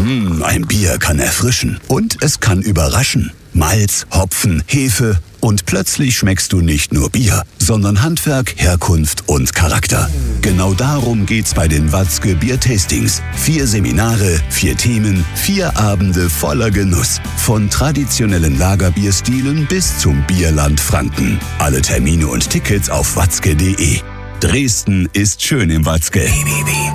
Ein Bier kann erfrischen und es kann überraschen. Malz, Hopfen, Hefe und plötzlich schmeckst du nicht nur Bier, sondern Handwerk, Herkunft und Charakter. Genau darum geht's bei den Watzke Biertastings. 4 Seminare, 4 Themen, 4 Abende voller Genuss. Von traditionellen Lagerbierstilen bis zum Bierland Franken. Alle Termine und Tickets auf watzke.de. Dresden ist schön im Watzke.